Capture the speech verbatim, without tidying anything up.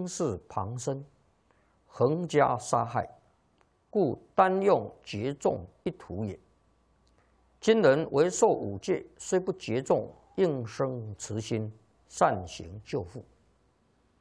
事旁生，横加杀害，故单用劫众一途也。今人为受五戒，虽不劫众，应生慈心，善行救父。